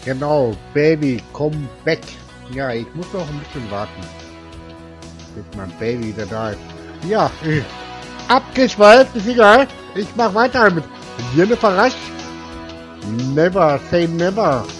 Genau, Baby, komm weg. Ja, ich muss noch ein bisschen warten, bis mein Baby wieder da ist. Ja, abgeschweift, ist egal. Ich mach weiter mit Jennifer Rush. Never say never.